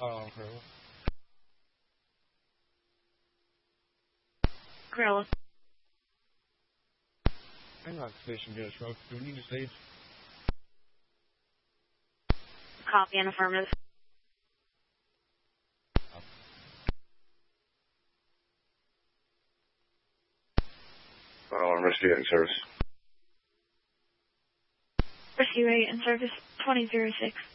Okay. Corella. I'm not station get a truck. Do we need to stage? Copy and affirmative. Investigating service. Rescue 8 in service 2006.